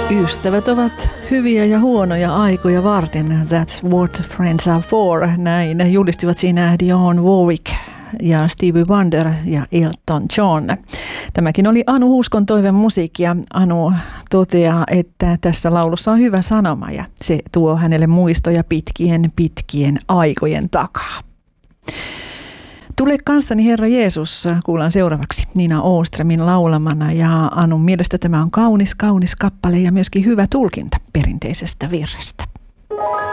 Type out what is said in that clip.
Ystävät ovat hyviä ja huonoja aikoja varten. That's what friends are for. Näin julistivat siinä Dionne Warwick ja Stevie Wonder ja Elton John. Tämäkin oli Anu Huuskon toiveen musiikkia. Anu toteaa, että tässä laulussa on hyvä sanoma ja se tuo hänelle muistoja pitkien aikojen takaa. Tule kanssani Herra Jeesus, kuullaan seuraavaksi Nina Åströmin laulamana, ja Anun mielestä tämä on kaunis kappale ja myöskin hyvä tulkinta perinteisestä virrestä.